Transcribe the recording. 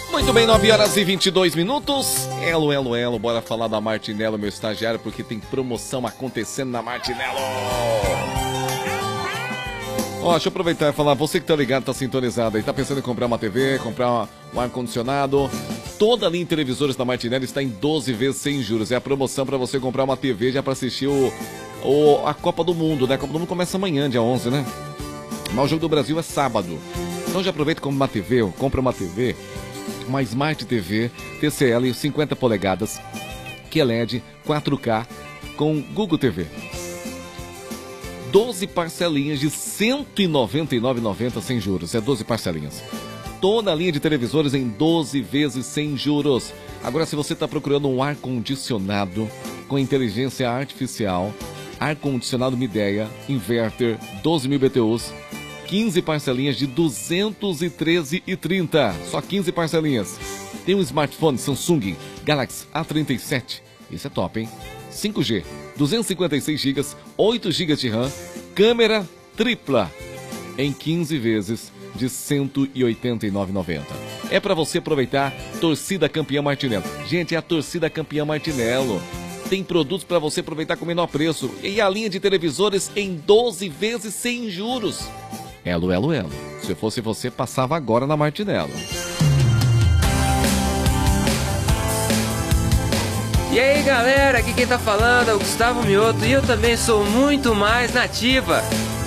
Muito bem, 9 horas e 22 minutos. Elo, elo, elo, bora falar da Martinello, meu estagiário, porque tem promoção acontecendo na Martinello. Ó, deixa eu aproveitar e falar, você que tá ligado, tá sintonizado aí, tá pensando em comprar uma TV, comprar um ar-condicionado, toda a linha de televisores da Martinello está em 12 vezes sem juros. É a promoção para você comprar uma TV já para assistir a Copa do Mundo, né? A Copa do Mundo começa amanhã, dia 11, né? Mas o Jogo do Brasil é sábado. Então já aproveita e compra uma TV, uma Smart TV TCL 50 polegadas, que é LED 4K com Google TV. 12 parcelinhas de R$ 199,90 sem juros. É 12 parcelinhas. Toda a linha de televisores em 12 vezes sem juros. Agora, se você está procurando um ar-condicionado com inteligência artificial, ar-condicionado Midea, inverter, 12.000 BTUs, 15 parcelinhas de R$ 213,30. Só 15 parcelinhas. Tem um smartphone Samsung Galaxy A37. Esse é top, hein? 5G, 256 GB, 8 GB de RAM, câmera tripla em 15 vezes de R$ 189,90. É para você aproveitar. Torcida Campeã Martinello. Gente, é a Torcida Campeã Martinello. Tem produtos para você aproveitar com menor preço. E a linha de televisores em 12 vezes sem juros. Elo, elo, elo. Se fosse você, passava agora na Martinello. E aí galera, aqui quem tá falando é o Gustavo Mioto e eu também sou muito mais nativa.